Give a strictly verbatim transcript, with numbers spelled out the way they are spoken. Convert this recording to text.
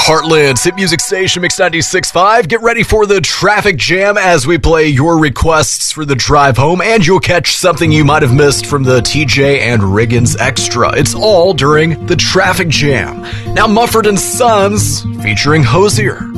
Heartland's hit music station, Mix ninety-six point five. Get ready for the traffic jam as we play your requests for the drive home, and you'll catch something you might have missed from the T J and Riggins Extra. It's all during the traffic jam. Now, Mumford and Sons featuring Hosier.